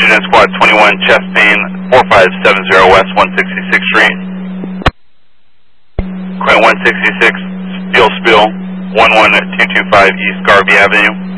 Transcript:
Unit Squad 21, chest pain, 4570 West 166th Street. Quint 166, steel spill, 11225 East Garvey Avenue.